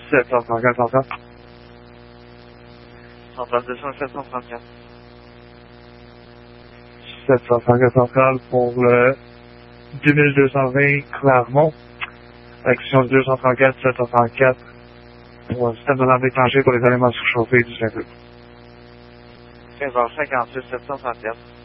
734 encore. Centrale 734. 734 centrale pour le 2220 Clermont. Action 234, 734 pour le système de lampe déclenché pour les éléments surchauffés du 5. 15h58, 734.